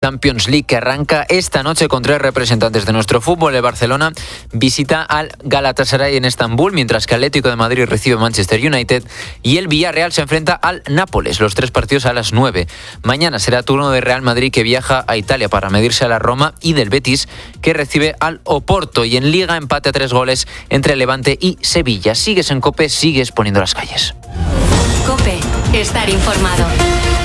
Champions League, que arranca esta noche con 3 representantes de nuestro fútbol. El Barcelona visita al Galatasaray en Estambul, mientras que Atlético de Madrid recibe Manchester United y el Villarreal se enfrenta al Nápoles. Los 3 partidos a las 9. Mañana será turno de Real Madrid, que viaja a Italia para medirse a la Roma, y del Betis, que recibe al Oporto. Y en Liga, empate a 3 goles entre Levante y Sevilla. Sigues en COPE, sigues poniendo las calles. COPE, estar informado.